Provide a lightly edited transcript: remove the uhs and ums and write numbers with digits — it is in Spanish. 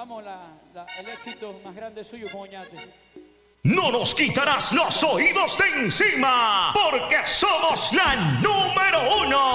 cantamos el éxito más grande suyo, Moñate. No nos quitarás los oídos de encima, porque somos la número 1.